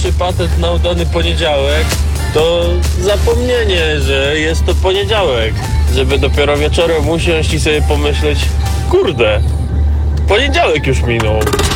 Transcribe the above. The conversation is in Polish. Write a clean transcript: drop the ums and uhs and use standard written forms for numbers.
najlepszy patent na udany poniedziałek to zapomnienie, że jest to poniedziałek. Żeby dopiero wieczorem usiąść i sobie pomyśleć, kurde, poniedziałek już minął.